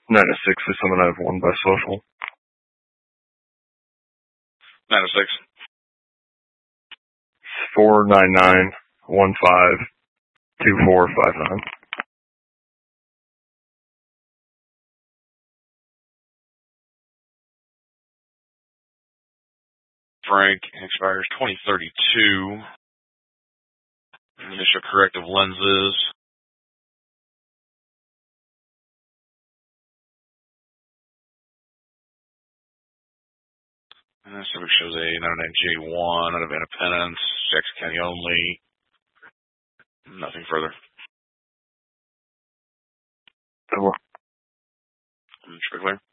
9 to 6 is someone I've won by social. 9 to 6. 499152459. Frank expires 2032. Initial corrective lenses. So it shows a 99J1 out of Independence, Jackson County only. Nothing further. Cool. Clear.